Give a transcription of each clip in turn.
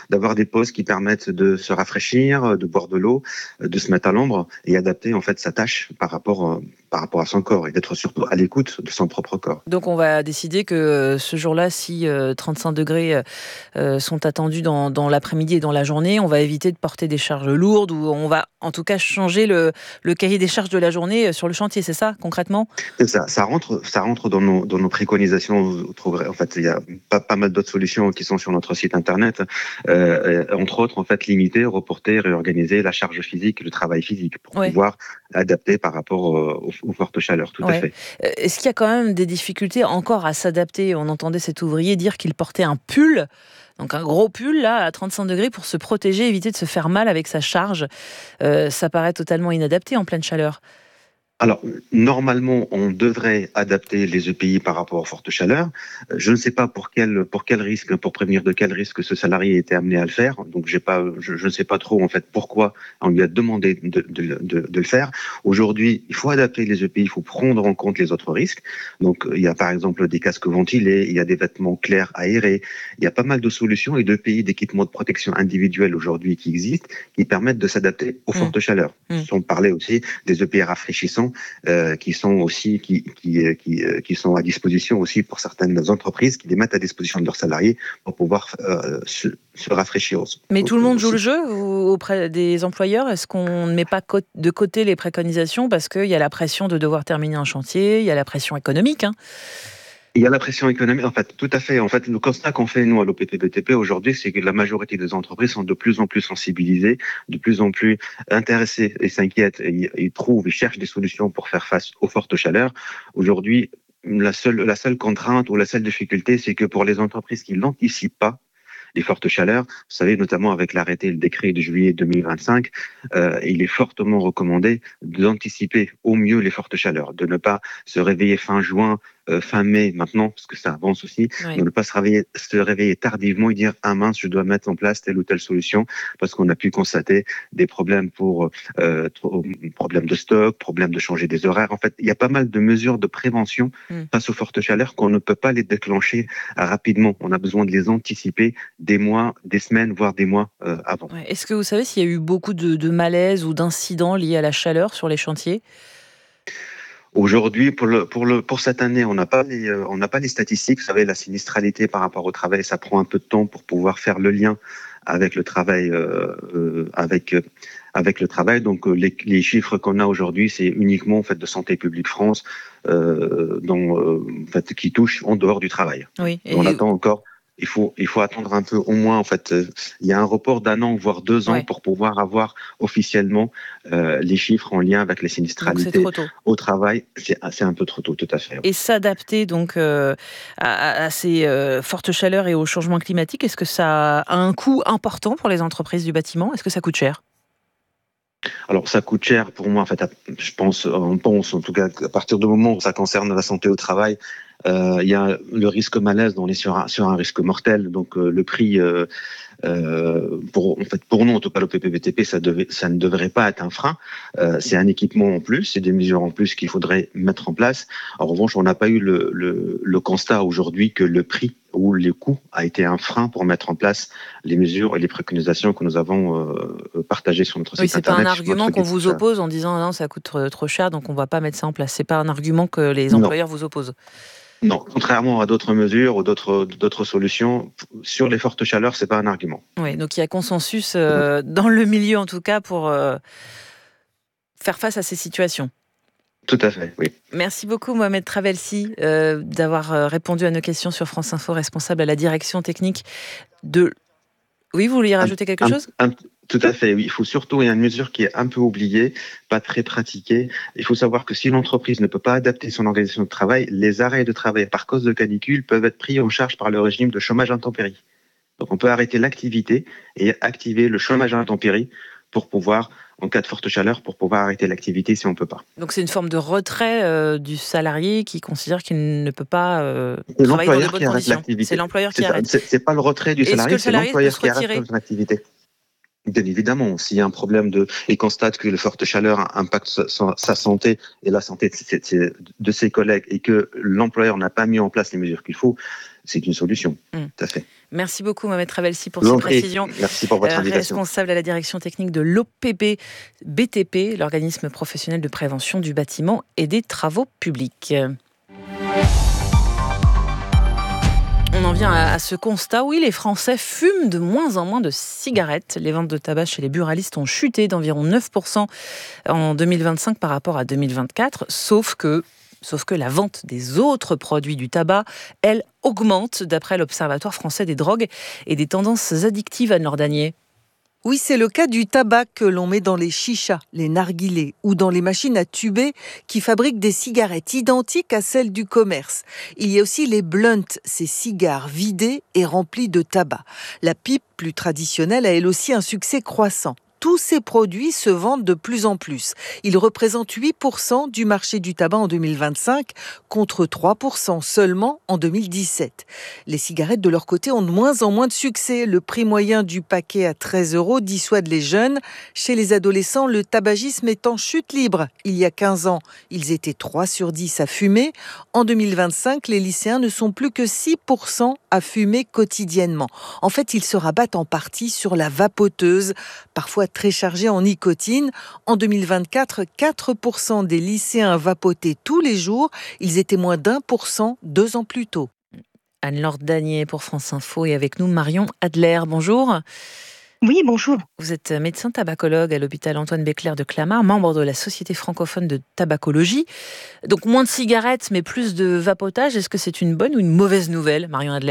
d'avoir des pauses qui permettent de se rafraîchir, de boire de l'eau, de se mettre à l'ombre et adapter en fait sa tâche par rapport à son corps et d'être surtout à l'écoute de son propre corps. Donc on va décider que ce jour-là, si 35 degrés sont attendus dans l'après-midi et dans la journée, on va éviter de porter des charges lourdes ou on va en tout cas changer le cahier des charges de la journée sur le chantier, c'est ça concrètement? C'est ça, ça rentre dans nos préconisations. Vous trouverez, en fait, il y a pas mal d'autres solutions qui sont sur notre site internet. Entre autres, en fait, limiter, reporter, réorganiser la charge physique, le travail physique pour Ouais. pouvoir adapter par rapport aux fortes chaleurs. Tout à Ouais. fait. Est-ce qu'il y a quand même des difficultés encore à s'adapter? On entendait cet ouvrier dire qu'il portait un pull, donc un gros pull là à 35 degrés pour se protéger, éviter de se faire mal avec sa charge. Ça paraît totalement inadapté en pleine chaleur. Alors, normalement, on devrait adapter les EPI par rapport aux fortes chaleurs. Je ne sais pas pour quel risque, pour prévenir de quel risque ce salarié était amené à le faire. Donc, je ne sais pas trop, en fait, pourquoi on lui a demandé de le faire. Aujourd'hui, il faut adapter les EPI, il faut prendre en compte les autres risques. Donc, il y a par exemple des casques ventilés, il y a des vêtements clairs aérés. Il y a pas mal de solutions et d'EPI, d'équipements de protection individuels aujourd'hui qui existent, qui permettent de s'adapter aux fortes chaleurs. Sans parler aussi des EPI rafraîchissants qui sont aussi qui sont à disposition aussi pour certaines entreprises qui les mettent à disposition de leurs salariés pour pouvoir se rafraîchir aussi. Mais tout le monde joue Aussi. le jeu auprès des employeurs? Est-ce qu'on ne met pas de côté les préconisations parce qu'il y a la pression de devoir terminer un chantier, il y a la pression économique, hein? Il y a la pression économique, en fait, tout à fait. En fait, le constat qu'on fait, nous, à l'OPP-BTP aujourd'hui, c'est que la majorité des entreprises sont de plus en plus sensibilisées, de plus en plus intéressées et s'inquiètent et trouvent et cherchent des solutions pour faire face aux fortes chaleurs. Aujourd'hui, la seule contrainte ou la seule difficulté, c'est que pour les entreprises qui n'anticipent pas les fortes chaleurs, vous savez, notamment avec l'arrêté et le décret de juillet 2025, il est fortement recommandé d'anticiper au mieux les fortes chaleurs, de ne pas se réveiller fin juin, fin mai maintenant, parce que ça avance aussi, Oui. de ne pas se réveiller tardivement et dire « Ah mince, je dois mettre en place telle ou telle solution », parce qu'on a pu constater des problèmes problèmes de stock, problèmes de changer des horaires. En fait, il y a pas mal de mesures de prévention face aux fortes chaleurs qu'on ne peut pas les déclencher rapidement. On a besoin de les anticiper des mois, des semaines, voire des mois avant. Ouais. Est-ce que vous savez s'il y a eu beaucoup de malaise ou d'incidents liés à la chaleur sur les chantiers? Aujourd'hui, pour cette année, on n'a pas les statistiques. Vous savez, la sinistralité par rapport au travail, ça prend un peu de temps pour pouvoir faire le lien avec le travail, avec le travail. Donc, les chiffres qu'on a aujourd'hui, c'est uniquement en fait de Santé publique France, en fait, qui touche en dehors du travail. Oui. Et on attend encore. Il faut attendre un peu, au moins, en fait, il y a un report d'1 an, voire 2 ans Ouais. pour pouvoir avoir officiellement les chiffres en lien avec les Donc c'est sinistralités trop tôt. au travail. C'est un peu trop tôt, tout à fait. Et s'adapter donc à ces fortes chaleurs et au changement climatique, est-ce que ça a un coût important pour les entreprises du bâtiment? Est-ce que ça coûte cher? Alors, ça coûte cher pour moi. En fait, on pense en tout cas qu'à partir du moment où ça concerne la santé au travail, il y a le risque malaise, on est sur un risque mortel. Donc, le prix, pour nous, en tout cas, le PPBTP, ça ne devrait pas être un frein. C'est un équipement en plus, c'est des mesures en plus qu'il faudrait mettre en place. En revanche, on n'a pas eu le constat aujourd'hui que le prix ou les coûts a été un frein pour mettre en place les mesures et les préconisations que nous avons partagées sur notre Oui, site c'est pas un internet. Sur argument notre qu'on guide. vous oppose en disant non, ça coûte trop cher, donc on va pas mettre ça en place. C'est pas un argument que les Non. employeurs vous opposent. Non, contrairement à d'autres mesures ou d'autres solutions, sur les fortes chaleurs, c'est pas un argument. Oui, donc il y a consensus dans le milieu en tout cas pour faire face à ces situations. Tout à fait, oui. Merci beaucoup Mohamed Travelsi d'avoir répondu à nos questions sur France Info, responsable à la direction technique de... Oui, vous vouliez Un- rajouter quelque un- chose? Tout à fait, oui. Il faut surtout, il y a une mesure qui est un peu oubliée, pas très pratiquée. Il faut savoir que si l'entreprise ne peut pas adapter son organisation de travail, les arrêts de travail par cause de canicule peuvent être pris en charge par le régime de chômage intempérie. Donc on peut arrêter l'activité et activer le chômage intempérie pour pouvoir, en cas de forte chaleur, pour pouvoir arrêter l'activité si on ne peut pas. Donc c'est une forme de retrait du salarié qui considère qu'il ne peut pas C'est travailler dans de l'employeur bonnes qui arrête conditions. C'est l'activité. l'employeur C'est qui ça. arrête. C'est pas le retrait du Est-ce que salarié, le c'est salarié peut l'employeur se qui arrête retirer? son activité. Bien évidemment, s'il y a un problème et constate que la forte chaleur impacte sa santé et la santé de ses collègues et que l'employeur n'a pas mis en place les mesures qu'il faut, c'est une solution. Tout à fait. Merci beaucoup, Mohamed Travelsi, pour Je vous ces en prie. précisions. Merci pour votre invitation. Responsable à la direction technique de l'OPB BTP, l'organisme professionnel de prévention du bâtiment et des travaux publics. On en vient à ce constat, oui, les Français fument de moins en moins de cigarettes. Les ventes de tabac chez les buralistes ont chuté d'environ 9% en 2025 par rapport à 2024, sauf que la vente des autres produits du tabac, elle, augmente d'après l'Observatoire français des drogues et des tendances addictives. Anne-Laure Danier. Oui, c'est le cas du tabac que l'on met dans les chichas, les narguilés ou dans les machines à tuber qui fabriquent des cigarettes identiques à celles du commerce. Il y a aussi les blunts, ces cigares vidés et remplis de tabac. La pipe, plus traditionnelle, a elle aussi un succès croissant. Tous ces produits se vendent de plus en plus. Ils représentent 8% du marché du tabac en 2025, contre 3% seulement en 2017. Les cigarettes, de leur côté, ont de moins en moins de succès. Le prix moyen du paquet à 13 € dissuade les jeunes. Chez les adolescents, le tabagisme est en chute libre. Il y a 15 ans, ils étaient 3 sur 10 à fumer. En 2025, les lycéens ne sont plus que 6% à fumer quotidiennement. En fait, ils se rabattent en partie sur la vapoteuse, parfois très chargée en nicotine. En 2024, 4% des lycéens vapotaient tous les jours. Ils étaient moins d'1% 2 ans plus tôt. Anne-Laure Danier pour France Info et avec nous Marion Adler. Bonjour. Oui, bonjour. Vous êtes médecin tabacologue à l'hôpital Antoine Béclair de Clamart, membre de la Société francophone de tabacologie. Donc moins de cigarettes, mais plus de vapotage. Est-ce que c'est une bonne ou une mauvaise nouvelle, Marion Adler ?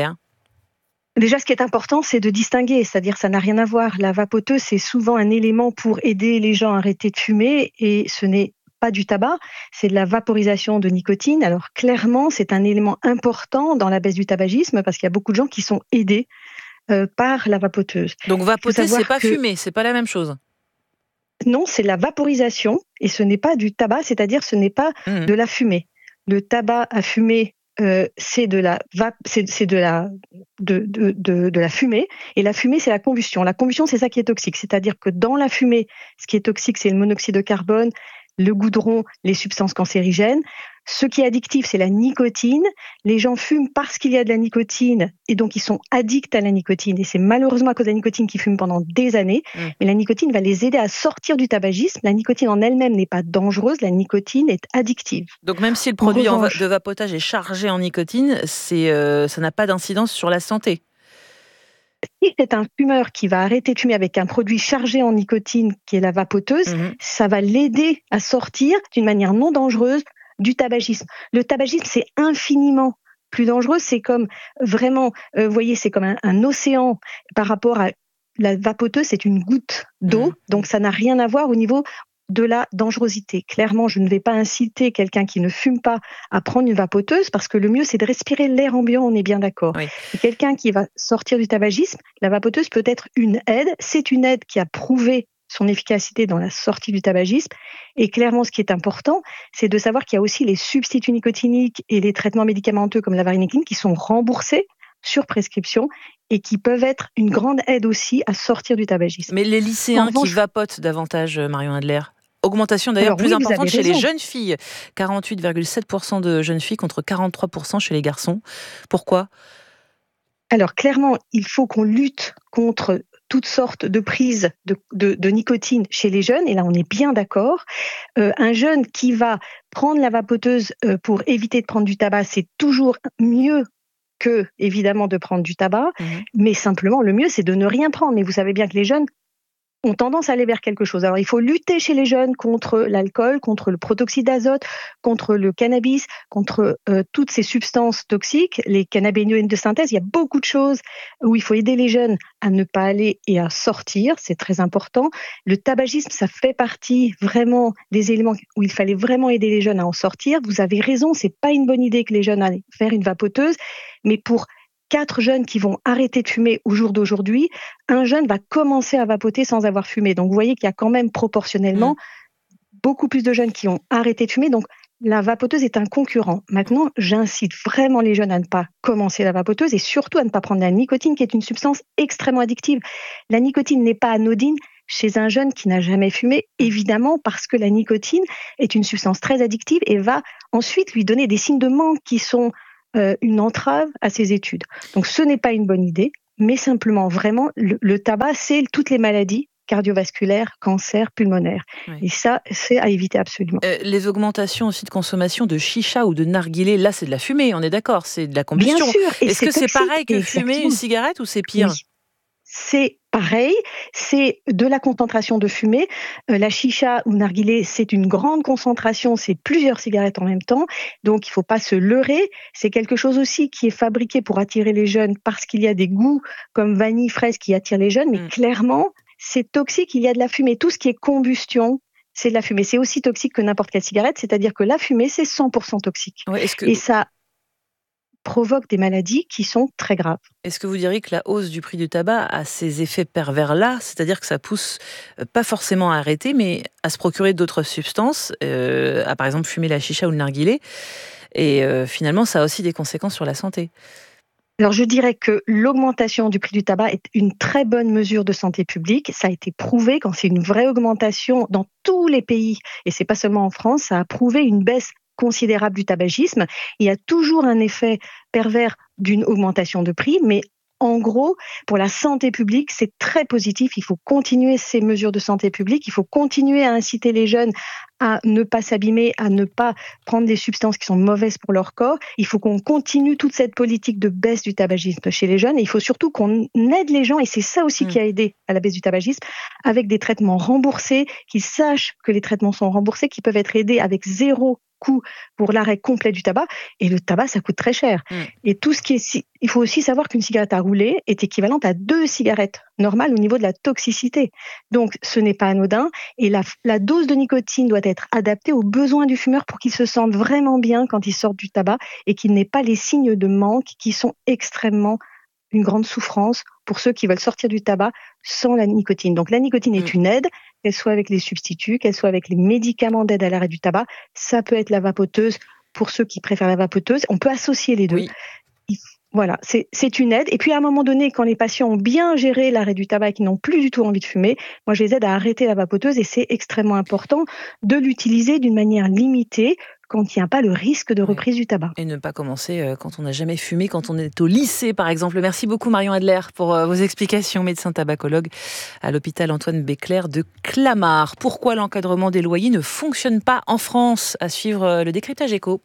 Déjà, ce qui est important, c'est de distinguer, c'est-à-dire ça n'a rien à voir. La vapoteuse, c'est souvent un élément pour aider les gens à arrêter de fumer et ce n'est pas du tabac, c'est de la vaporisation de nicotine. Alors clairement, c'est un élément important dans la baisse du tabagisme parce qu'il y a beaucoup de gens qui sont aidés par la vapoteuse. Donc vapoter, c'est pas fumer, c'est pas la même chose. Non, c'est la vaporisation et ce n'est pas du tabac, c'est-à-dire ce n'est pas de la fumée. Le tabac à fumer, c'est de la fumée, et la fumée c'est la combustion. La combustion, c'est ça qui est toxique, c'est-à-dire que dans la fumée, ce qui est toxique, c'est le monoxyde de carbone, le goudron, les substances cancérigènes. Ce qui est addictif, c'est la nicotine. Les gens fument parce qu'il y a de la nicotine et donc ils sont addicts à la nicotine. Et c'est malheureusement à cause de la nicotine qu'ils fument pendant des années. Mais la nicotine va les aider à sortir du tabagisme. La nicotine en elle-même n'est pas dangereuse, la nicotine est addictive. Donc même si le produit de vapotage est chargé en nicotine, ça n'a pas d'incidence sur la santé. Si c'est un fumeur qui va arrêter de fumer avec un produit chargé en nicotine, qui est la vapoteuse, ça va l'aider à sortir d'une manière non dangereuse du tabagisme. Le tabagisme, c'est infiniment plus dangereux. C'est comme vraiment, vous voyez, c'est comme un océan par rapport à la vapoteuse, c'est une goutte d'eau. Donc ça n'a rien à voir au niveau de la dangerosité. Clairement, je ne vais pas inciter quelqu'un qui ne fume pas à prendre une vapoteuse parce que le mieux, c'est de respirer l'air ambiant, on est bien d'accord. Oui. Et quelqu'un qui va sortir du tabagisme, la vapoteuse peut être une aide. C'est une aide qui a prouvé son efficacité dans la sortie du tabagisme. Et clairement, ce qui est important, c'est de savoir qu'il y a aussi les substituts nicotiniques et les traitements médicamenteux comme la varenicline qui sont remboursés sur prescription et qui peuvent être une grande aide aussi à sortir du tabagisme. Mais les lycéens qui vapotent davantage, Marion Adler, augmentation d'ailleurs plus importante chez les jeunes filles, 48,7% de jeunes filles contre 43% chez les garçons. Pourquoi ? Alors clairement, il faut qu'on lutte contre toutes sortes de prises de nicotine chez les jeunes, et là on est bien d'accord. Un jeune qui va prendre la vapoteuse pour éviter de prendre du tabac, c'est toujours mieux que, évidemment, de prendre du tabac, mais simplement le mieux c'est de ne rien prendre. Mais vous savez bien que les jeunes ont tendance à aller vers quelque chose. Alors, il faut lutter chez les jeunes contre l'alcool, contre le protoxyde d'azote, contre le cannabis, contre toutes ces substances toxiques, les cannabinoïdes de synthèse. Il y a beaucoup de choses où il faut aider les jeunes à ne pas aller et à sortir. C'est très important. Le tabagisme, ça fait partie vraiment des éléments où il fallait vraiment aider les jeunes à en sortir. Vous avez raison, c'est pas une bonne idée que les jeunes aillent faire une vapoteuse, mais pour 4 jeunes qui vont arrêter de fumer au jour d'aujourd'hui, un jeune va commencer à vapoter sans avoir fumé. Donc, vous voyez qu'il y a quand même proportionnellement beaucoup plus de jeunes qui ont arrêté de fumer. Donc, la vapoteuse est un concurrent. Maintenant, j'incite vraiment les jeunes à ne pas commencer la vapoteuse et surtout à ne pas prendre la nicotine, qui est une substance extrêmement addictive. La nicotine n'est pas anodine chez un jeune qui n'a jamais fumé, évidemment, parce que la nicotine est une substance très addictive et va ensuite lui donner des signes de manque qui sont une entrave à ses études. Donc ce n'est pas une bonne idée. mais simplement, vraiment, le tabac, c'est toutes les maladies cardiovasculaires, cancer, pulmonaire. Oui. Et ça, c'est à éviter absolument. Les augmentations aussi de consommation de chicha ou de narguilé, là, c'est de la fumée, on est d'accord, c'est de la combustion. Bien sûr. Est-ce que c'est pareil que fumer une cigarette ou c'est pire ? Oui. C'est pareil, c'est de la concentration de fumée. La chicha ou narguilé, c'est une grande concentration, c'est plusieurs cigarettes en même temps. Donc, il ne faut pas se leurrer. C'est quelque chose aussi qui est fabriqué pour attirer les jeunes parce qu'il y a des goûts comme vanille, fraise qui attirent les jeunes. Mais clairement, c'est toxique, il y a de la fumée. Tout ce qui est combustion, c'est de la fumée. C'est aussi toxique que n'importe quelle cigarette, c'est-à-dire que la fumée, c'est 100% toxique. Ouais, et ça provoque des maladies qui sont très graves. Est-ce que vous diriez que la hausse du prix du tabac a ces effets pervers-là, c'est-à-dire que ça pousse pas forcément à arrêter, mais à se procurer d'autres substances, à par exemple fumer la chicha ou le narguilé, et finalement ça a aussi des conséquences sur la santé? Alors je dirais que l'augmentation du prix du tabac est une très bonne mesure de santé publique. Ça a été prouvé quand c'est une vraie augmentation dans tous les pays, et c'est pas seulement en France, ça a prouvé une baisse considérable du tabagisme. Il y a toujours un effet pervers d'une augmentation de prix, mais en gros, pour la santé publique, c'est très positif. Il faut continuer ces mesures de santé publique. Il faut continuer à inciter les jeunes à ne pas s'abîmer, à ne pas prendre des substances qui sont mauvaises pour leur corps. Il faut qu'on continue toute cette politique de baisse du tabagisme chez les jeunes. Et il faut surtout qu'on aide les gens, et c'est ça aussi qui a aidé à la baisse du tabagisme, avec des traitements remboursés, qu'ils sachent que les traitements sont remboursés, qu'ils peuvent être aidés avec 0 coût pour l'arrêt complet du tabac. Et le tabac, ça coûte très cher. Et tout ce qui est... Il faut aussi savoir qu'une cigarette à rouler est équivalente à 2 cigarettes normales au niveau de la toxicité. Donc, ce n'est pas anodin. Et la dose de nicotine doit être adaptée aux besoins du fumeur pour qu'il se sente vraiment bien quand il sort du tabac et qu'il n'ait pas les signes de manque qui sont extrêmement une grande souffrance pour ceux qui veulent sortir du tabac sans la nicotine. Donc la nicotine est une aide, qu'elle soit avec les substituts, qu'elle soit avec les médicaments d'aide à l'arrêt du tabac. Ça peut être la vapoteuse pour ceux qui préfèrent la vapoteuse. On peut associer les deux. Oui. Voilà, c'est une aide. Et puis à un moment donné, quand les patients ont bien géré l'arrêt du tabac et qu'ils n'ont plus du tout envie de fumer, moi je les aide à arrêter la vapoteuse, et c'est extrêmement important de l'utiliser d'une manière limitée quand il n'y a pas le risque de reprise du tabac. Et ne pas commencer quand on n'a jamais fumé, quand on est au lycée par exemple. Merci beaucoup Marion Adler pour vos explications, médecin tabacologue à l'hôpital Antoine Béclair de Clamart. Pourquoi l'encadrement des loyers ne fonctionne pas en France? À suivre le décryptage éco.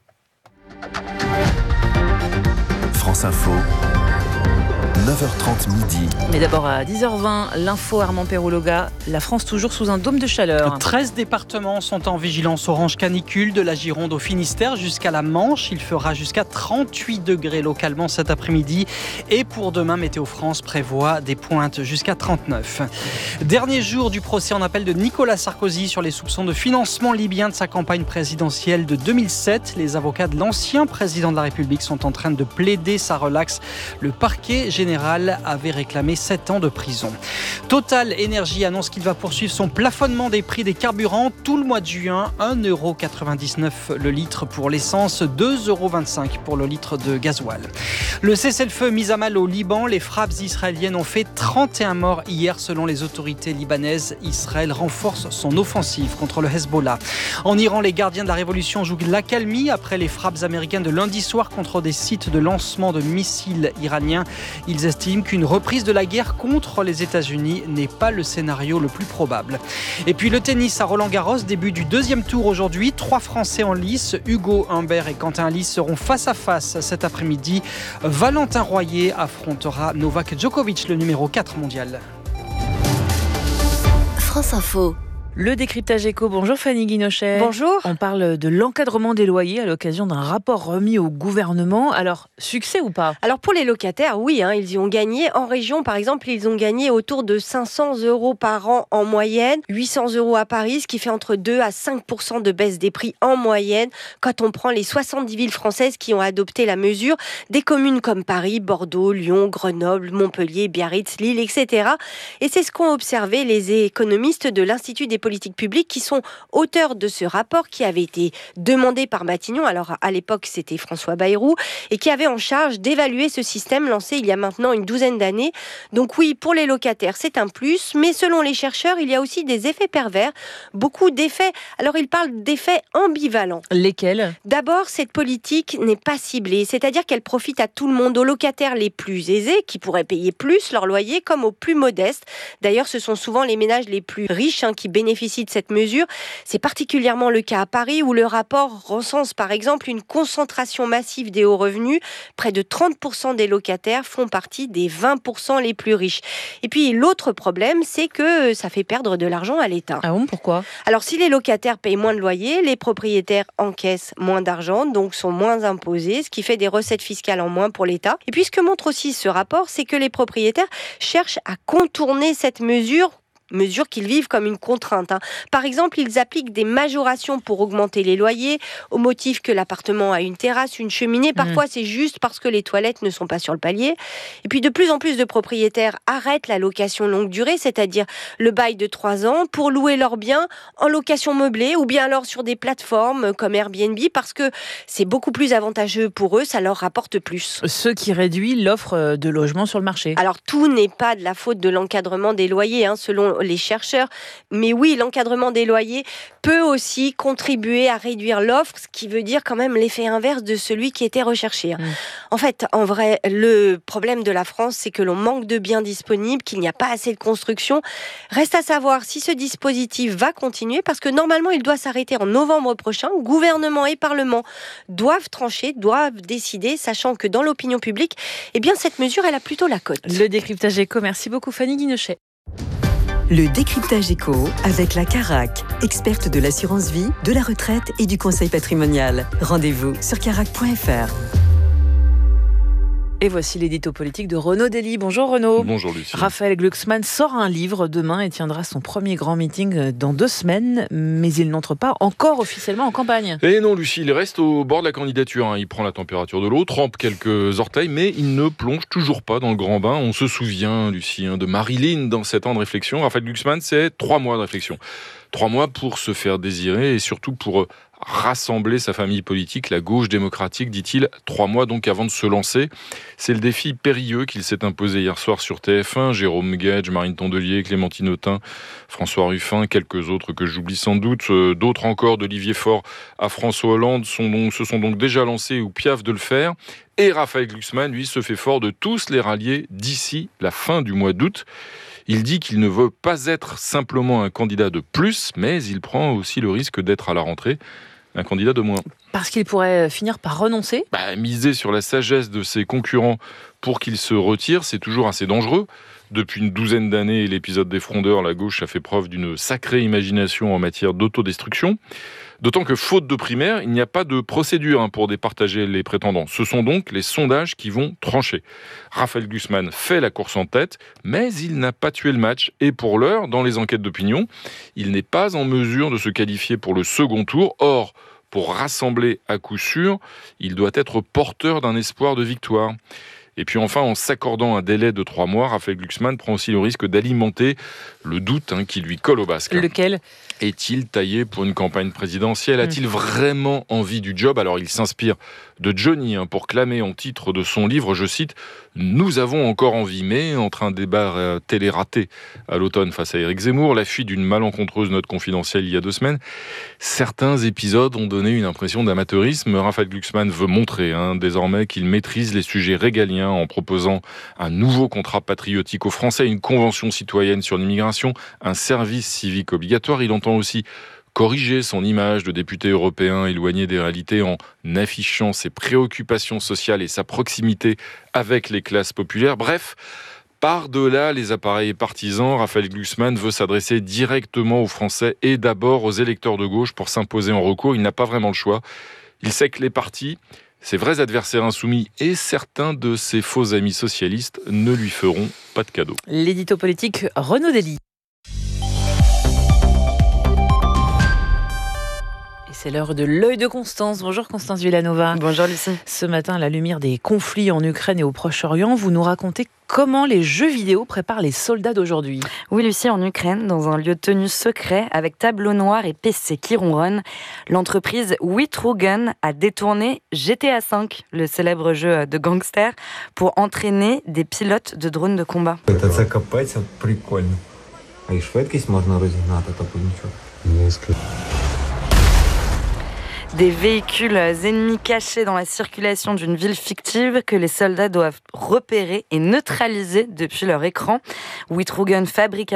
France Info, 9h30 midi. Mais d'abord à 10h20, l'info Armand Perrologa. La France toujours sous un dôme de chaleur. 13 départements sont en vigilance orange canicule, de la Gironde au Finistère jusqu'à la Manche. Il fera jusqu'à 38 degrés localement cet après-midi. Et pour demain, Météo France prévoit des pointes jusqu'à 39. Dernier jour du procès en appel de Nicolas Sarkozy sur les soupçons de financement libyen de sa campagne présidentielle de 2007. Les avocats de l'ancien président de la République sont en train de plaider sa relaxe. Le parquet général avait réclamé 7 ans de prison. Total Énergie annonce qu'il va poursuivre son plafonnement des prix des carburants tout le mois de juin. 1,99 € le litre pour l'essence, 2,25 € pour le litre de gasoil. Le cessez-le-feu mis à mal au Liban, les frappes israéliennes ont fait 31 morts hier selon les autorités libanaises. Israël renforce son offensive contre le Hezbollah. En Iran, les gardiens de la révolution jouent l'accalmie après les frappes américaines de lundi soir contre des sites de lancement de missiles iraniens. Ils estiment qu'une reprise de la guerre contre les États-Unis n'est pas le scénario le plus probable. Et puis le tennis à Roland-Garros, début du deuxième tour aujourd'hui. 3 Français en lice, Hugo Humbert et Quentin Lys seront face à face cet après-midi. Valentin Royer affrontera Novak Djokovic, le numéro 4 mondial. France Info. Le décryptage éco. Bonjour Fanny Guinochet. Bonjour. On parle de l'encadrement des loyers à l'occasion d'un rapport remis au gouvernement. Alors, succès ou pas? Alors pour les locataires, oui, ils y ont gagné. En région, par exemple, ils ont gagné autour de 500 € par an en moyenne, 800 € à Paris, ce qui fait entre 2 à 5% de baisse des prix en moyenne. Quand on prend les 70 villes françaises qui ont adopté la mesure, des communes comme Paris, Bordeaux, Lyon, Grenoble, Montpellier, Biarritz, Lille, etc. Et c'est ce qu'ont observé les économistes de l'Institut des politiques publiques qui sont auteurs de ce rapport qui avait été demandé par Matignon. Alors à l'époque, c'était François Bayrou et qui avait en charge d'évaluer ce système lancé il y a maintenant une douzaine d'années. Donc oui, pour les locataires, c'est un plus, mais selon les chercheurs, il y a aussi des effets pervers, beaucoup d'effets. Alors ils parlent d'effets ambivalents. Lesquels ? D'abord, cette politique n'est pas ciblée, c'est-à-dire qu'elle profite à tout le monde, aux locataires les plus aisés qui pourraient payer plus leur loyer comme aux plus modestes. D'ailleurs, ce sont souvent les ménages les plus riches qui bénéficient de cette mesure. C'est particulièrement le cas à Paris où le rapport recense par exemple une concentration massive des hauts revenus. Près de 30% des locataires font partie des 20% les plus riches. Et puis l'autre problème, c'est que ça fait perdre de l'argent à l'État. Ah bon, pourquoi ? Alors si les locataires payent moins de loyer, les propriétaires encaissent moins d'argent, donc sont moins imposés, ce qui fait des recettes fiscales en moins pour l'État. Et puis ce que montre aussi ce rapport, c'est que les propriétaires cherchent à contourner cette mesure qu'ils vivent comme une contrainte. Par exemple, ils appliquent des majorations pour augmenter les loyers au motif que l'appartement a une terrasse, une cheminée. Parfois, c'est juste parce que les toilettes ne sont pas sur le palier. Et puis, de plus en plus de propriétaires arrêtent la location longue durée, c'est-à-dire le bail de 3 ans, pour louer leurs biens en location meublée ou bien alors sur des plateformes comme Airbnb parce que c'est beaucoup plus avantageux pour eux, ça leur rapporte plus. Ce qui réduit l'offre de logements sur le marché. Alors, tout n'est pas de la faute de l'encadrement des loyers, selon les chercheurs. Mais oui, l'encadrement des loyers peut aussi contribuer à réduire l'offre, ce qui veut dire quand même l'effet inverse de celui qui était recherché. En fait, en vrai, le problème de la France, c'est que l'on manque de biens disponibles, qu'il n'y a pas assez de construction. Reste à savoir si ce dispositif va continuer, parce que normalement, il doit s'arrêter en novembre prochain. Gouvernement et Parlement doivent trancher, doivent décider, sachant que dans l'opinion publique, cette mesure, elle a plutôt la cote. Le décryptage éco, merci beaucoup Fanny Guinochet. Le décryptage éco avec la Carac, experte de l'assurance vie, de la retraite et du conseil patrimonial. Rendez-vous sur carac.fr. Et voici l'édito politique de Renaud Dely. Bonjour Renaud. Bonjour Lucie. Raphaël Glucksmann sort un livre demain et tiendra son premier grand meeting dans 2 semaines, mais il n'entre pas encore officiellement en campagne. Et non Lucie, il reste au bord de la candidature. Il prend la température de l'eau, trempe quelques orteils, mais il ne plonge toujours pas dans le grand bain. On se souvient, Lucie, de Marilyn dans 7 ans de réflexion. Raphaël Glucksmann, c'est 3 mois de réflexion. 3 mois pour se faire désirer et surtout pour rassembler sa famille politique, la gauche démocratique, dit-il. 3 mois donc avant de se lancer. C'est le défi périlleux qu'il s'est imposé hier soir sur TF1. Jérôme Guedj, Marine Tondelier, Clémentine Autain, François Ruffin, quelques autres que j'oublie sans doute. D'autres encore, d'Olivier Faure à François Hollande, se sont donc déjà lancés ou piaffent de le faire. Et Raphaël Glucksmann, lui, se fait fort de tous les rallier d'ici la fin du mois d'août. Il dit qu'il ne veut pas être simplement un candidat de plus, mais il prend aussi le risque d'être à la rentrée un candidat de moins. Parce qu'il pourrait finir par renoncer ? Miser sur la sagesse de ses concurrents pour qu'ils se retirent, c'est toujours assez dangereux. Depuis une douzaine d'années, l'épisode des frondeurs, la gauche a fait preuve d'une sacrée imagination en matière d'autodestruction. D'autant que, faute de primaire, il n'y a pas de procédure pour départager les prétendants. Ce sont donc les sondages qui vont trancher. Raphaël Glucksmann fait la course en tête, mais il n'a pas tué le match. Et pour l'heure, dans les enquêtes d'opinion, il n'est pas en mesure de se qualifier pour le second tour. Or, pour rassembler à coup sûr, il doit être porteur d'un espoir de victoire. Et puis enfin, en s'accordant un délai de 3 mois, Raphaël Glucksmann prend aussi le risque d'alimenter le doute qui lui colle au basque. Lequel ? Est-il taillé pour une campagne présidentielle ? A-t-il vraiment envie du job ? Alors il s'inspire de Johnny pour clamer en titre de son livre, je cite, « Nous avons encore envie », mais entre un débat télé raté à l'automne face à Éric Zemmour, la fuite d'une malencontreuse note confidentielle il y a 2 semaines, certains épisodes ont donné une impression d'amateurisme. Raphaël Glucksmann veut montrer désormais qu'il maîtrise les sujets régaliens en proposant un nouveau contrat patriotique aux Français, une convention citoyenne sur l'immigration, un service civique obligatoire. Il entend aussi corriger son image de député européen éloigné des réalités en affichant ses préoccupations sociales et sa proximité avec les classes populaires. Bref, par-delà les appareils partisans, Raphaël Glucksmann veut s'adresser directement aux Français et d'abord aux électeurs de gauche pour s'imposer en recours. Il n'a pas vraiment le choix. Il sait que les partis, ses vrais adversaires insoumis et certains de ses faux amis socialistes ne lui feront pas de cadeau. L'édito politique Renaud Dely. C'est l'heure de l'œil de Constance. Bonjour Constance Villanova. Bonjour Lucie. Ce matin, à la lumière des conflits en Ukraine et au Proche-Orient, vous nous racontez comment les jeux vidéo préparent les soldats d'aujourd'hui. Oui Lucie, en Ukraine, dans un lieu tenu secret, avec tableau noir et PC qui ronronne, l'entreprise WeTrueGun a détourné GTA V, le célèbre jeu de gangsters, pour entraîner des pilotes de drones de combat. Це капець, прикольно. А і швидкість можна розігнати, тобто нічого. Des véhicules ennemis cachés dans la circulation d'une ville fictive que les soldats doivent repérer et neutraliser depuis leur écran. WeTrueGun fabrique